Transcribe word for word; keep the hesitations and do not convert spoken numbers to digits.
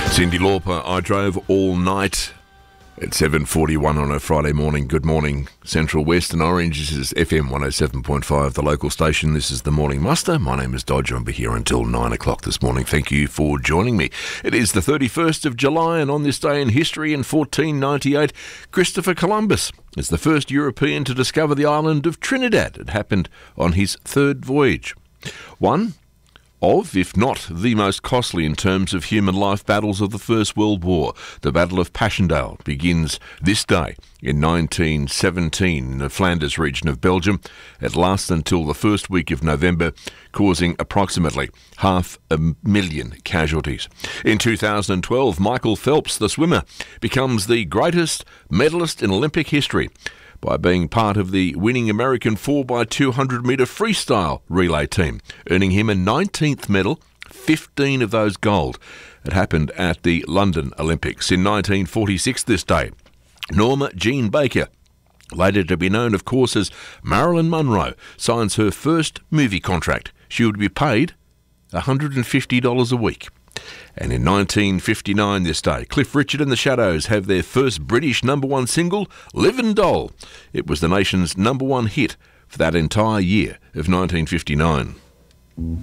Cyndi Lauper, I drove all night at seven forty-one on a Friday morning. Good morning, Central West and Orange. This is F M one oh seven point five, the local station. This is the Morning Muster. My name is Dodger. I'll be here until nine o'clock this morning. Thank you for joining me. It is the thirty-first of July, and on this day in history in fourteen ninety-eight, Christopher Columbus is the first European to discover the island of Trinidad. It happened on his third voyage. One of, if not the most costly in terms of human life, battles of the First World War. The Battle of Passchendaele begins this day in nineteen seventeen in the Flanders region of Belgium. It lasts until the first week of November, causing approximately half a million casualties. In two thousand twelve, Michael Phelps, the swimmer, becomes the greatest medalist in Olympic history by being part of the winning American four by two hundred metre freestyle relay team, earning him a nineteenth medal, fifteen of those gold. It happened at the London Olympics. In nineteen forty-six this day, Norma Jean Baker, later to be known, of course, as Marilyn Monroe, signs her first movie contract. She would be paid one hundred fifty dollars a week. And in nineteen fifty-nine this day, Cliff Richard and the Shadows have their first British number one single, Livin' Doll. It was the nation's number one hit for that entire year of nineteen fifty-nine.